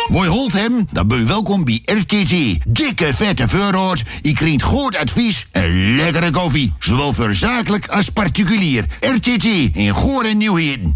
Woi holt hem, dan ben je welkom bij RTT. Dikke vette voorraad, je krijgt goed advies en lekkere koffie. Zowel voor zakelijk als particulier. RTT in Goor en Nieuwheden.